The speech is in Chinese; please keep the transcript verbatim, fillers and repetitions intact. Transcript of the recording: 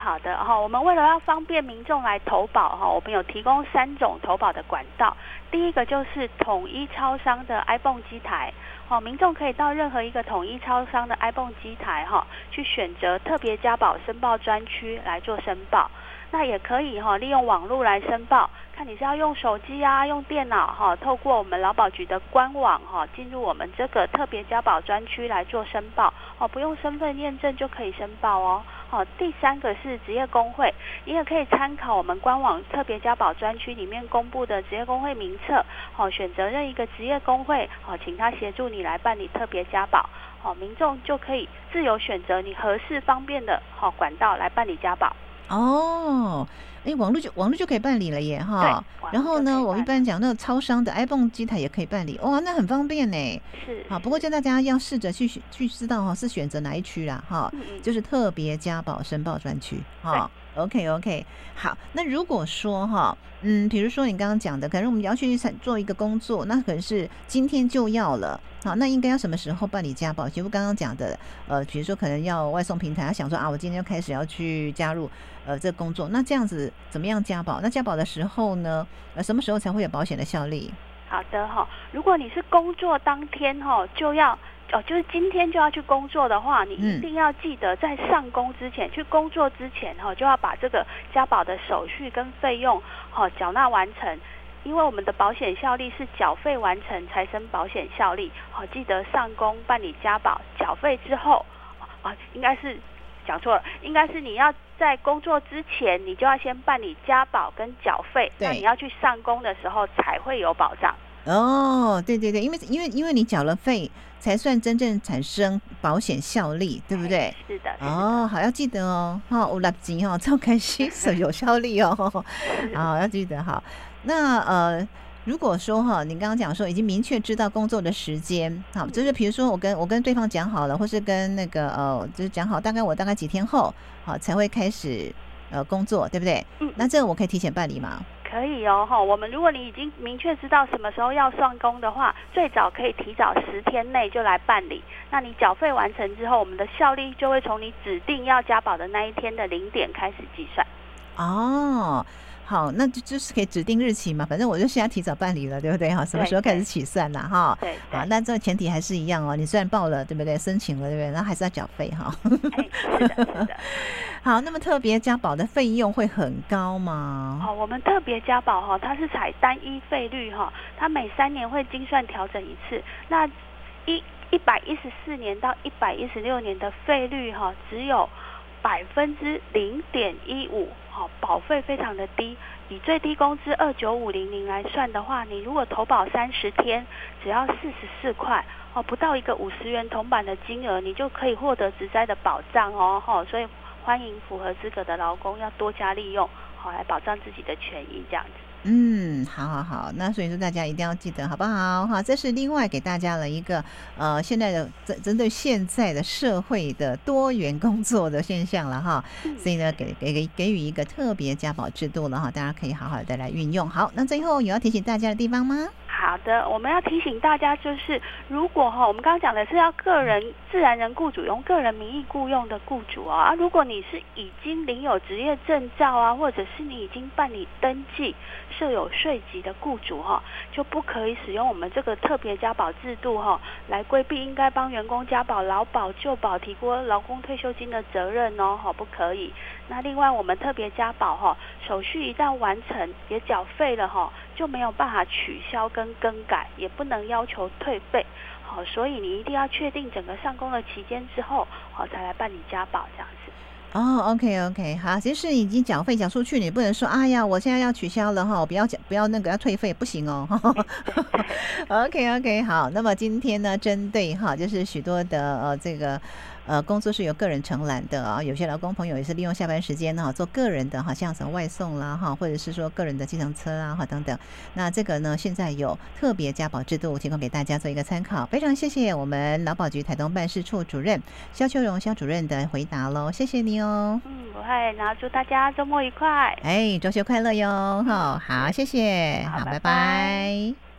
好的哈，我们为了要方便民众来投保哈，我们有提供三种投保的管道。第一个就是统一超商的 iPhone 机台，哦，民众可以到任何一个统一超商的 iPhone 机台哈，去选择特别加保申报专区来做申报。那也可以哈，利用网络来申报，看你是要用手机啊，用电脑哈，透过我们劳保局的官网哈，进入我们这个特别加保专区来做申报哦，不用身份验证就可以申报哦。哦，第三个是职业工会，你也可以参考我们官网特别加保专区里面公布的职业工会名册，哦，选择任一个职业工会，哦，请他协助你来办理特别加保，哦，民众就可以自由选择你合适方便的哦管道来办理加保。 哦，哎，网络就网络就可以办理了耶哈。然后呢，我们一般讲那个超商的 iPhone 机台也可以办理，哇，那很方便呢。 是。 好，不过叫大家要试着去去知道哈，是选择哪一区啦哈，嗯嗯就是特别加保申报专区哈。OK OK， 好，那如果说哈，嗯，比如说你刚刚讲的，可能我们要去做一个工作，那可能是今天就要了，好，那应该要什么时候办理加保？就刚刚讲的，呃，比如说可能要外送平台，他想说啊，我今天就开始要去加入呃这个工作，那这样子怎么样加保？那加保的时候呢，呃，什么时候才会有保险的效力？ 好的哈，如果你是工作当天哈就要。哦，就是今天就要去工作的话，你一定要记得在上工之前，嗯、去工作之前哈，就要把这个加保的手续跟费用哈缴纳完成，因为我们的保险效力是缴费完成才生保险效力。好，记得上工办理加保，缴费之后，啊，应该是讲错了，应该是你要在工作之前，你就要先办理加保跟缴费，那你要去上工的时候才会有保障。 哦，对对对，因为因为因为你缴了费，才算真正产生保险效力，对不对？ 是的。 哦，好，要记得哦，哈，有六级哦，超开心，有效力哦，好，要记得好。那呃，如果说哈，你刚刚讲说已经明确知道工作的时间，好，就是比如说我跟我跟对方讲好了，或是跟那个呃，就是讲好大概我大概几天后，好才会开始呃工作，对不对？嗯。那这个我可以提前办理吗？ 可以哦，哈，我们如果你已经明确知道什么时候要上工的话，最早可以提早十天内就来办理。那你缴费完成之后，我们的效力就会从你指定要加保的那一天的零点开始计算。 哦，好，那就就是可以指定日期嘛，反正我就现在提早办理了，对不对？哈，什么时候开始起算啦？哈， 对， 好，那这个前提还是一样哦，你虽然报了，对不对？申请了，对不对？那还是要缴费哈。 哎，是的，是的。 好，那么特别加保的费用会很高吗？ 哦，我们特别加保哈，它是采单一费率哈，它每三年会精算调整一次。那一一百一十四年到一百一十六年的费率哈，只有百分之零点一五，好，保费非常的低。以最低工资二九五零零来算的话，你如果投保三十天，只要四十四块哦，不到一个五十元铜板的金额，你就可以获得职灾的保障哦，哈，所以。欢迎符合资格的劳工要多加利用，好来保障自己的权益，这样子。 嗯，好好好，那所以说大家一定要记得，好不好？哈，这是另外给大家了一个呃，现在的针针对现在的社会的多元工作的现象了哈，嗯、所以呢，给给给给予一个特别加保制度了哈，大家可以好好的来运用。好，那最后有要提醒大家的地方吗？ 好的，我们要提醒大家，就是如果哈，我们刚刚讲的是要个人自然人雇主用个人名义雇用的雇主啊，啊如果你是已经领有职业证照啊，或者是你已经办理登记设有税籍的雇主哈，就不可以使用我们这个特别加保制度哈，来规避应该帮员工加保劳保、就保、提拨劳工退休金的责任哦，哈，不可以。那另外我们特别加保哈，手续一旦完成也缴费了哈，就没有办法取消跟更改，也不能要求退费，好，所以你一定要确定整个上工的期间之后，好才来办理加保这样子。 哦 ，OK OK， 好，其实已经缴费缴出去，你不能说，哎呀，我现在要取消了哈，我不要不要那个要退费，不行哦。OK OK， 好，那么今天呢，针对哈，就是许多的呃这个。呃，工作是由个人承揽的啊，有些劳工朋友也是利用下班时间呢做个人的哈，像什么外送啦哈，或者是说个人的计程车啊哈等等。那这个呢，现在有特别加保制度，提供给大家做一个参考。非常谢谢我们劳保局台东办事处主任萧秋荣萧主任的回答喽，谢谢你哦。 嗯，不会，然后祝大家周末愉快。 哎，周休快乐哟哈，好，谢谢，好，拜拜。